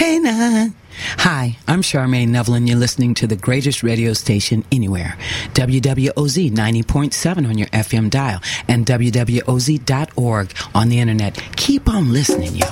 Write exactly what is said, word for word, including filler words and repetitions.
Hey, nine. Hi, I'm Charmaine Neville, and you're listening to the greatest radio station anywhere. W W O Z ninety point seven on your F M dial and W W O Z dot org on the internet. Keep on listening, y'all.